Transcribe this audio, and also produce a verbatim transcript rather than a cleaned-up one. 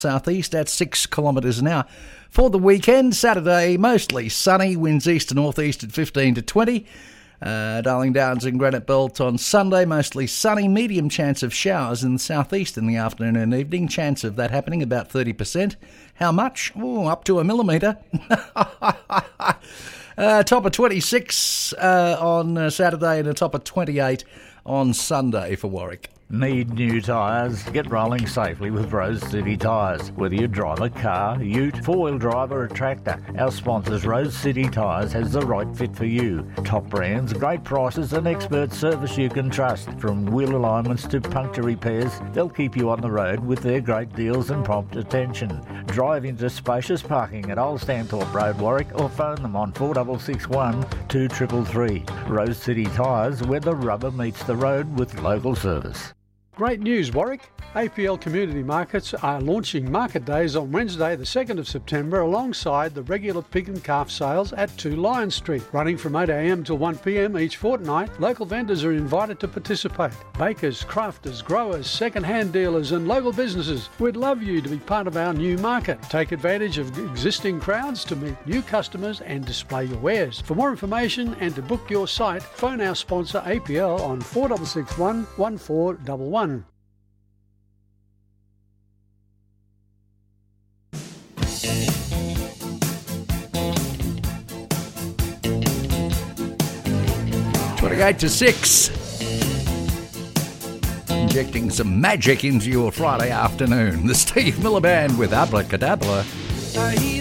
southeast at six kilometres an hour. For the weekend, Saturday, mostly sunny, winds east to northeast at fifteen to twenty. Uh, Darling Downs and Granite Belt on Sunday, mostly sunny, medium chance of showers in the southeast in the afternoon and evening. Chance of that happening about thirty percent. How much? Oh, up to a millimetre. uh, top of twenty-six uh, on uh, Saturday and a top of twenty-eight on Sunday for Warwick. Need new tyres? Get rolling safely with Rose City Tyres. Whether you drive a car, ute, four-wheel drive or a tractor, our sponsors Rose City Tyres has the right fit for you. Top brands, great prices and expert service you can trust. From wheel alignments to puncture repairs, they'll keep you on the road with their great deals and prompt attention. Drive into spacious parking at Old Stanthorpe Road, Warwick, or phone them on four six six one, two three three three. Rose City Tyres, where the rubber meets the road with local service. Great news, Warwick. A P L Community Markets are launching market days on Wednesday the second of September alongside the regular pig and calf sales at two Lion Street. Running from eight a m till one p m each fortnight, local vendors are invited to participate. Bakers, crafters, growers, second-hand dealers and local businesses, we'd love you to be part of our new market. Take advantage of existing crowds to meet new customers and display your wares. For more information and to book your site, phone our sponsor A P L on four six six one, one four one one. twenty-eight to six. Injecting some magic into your Friday afternoon. The Steve Miller Band with Abracadabra.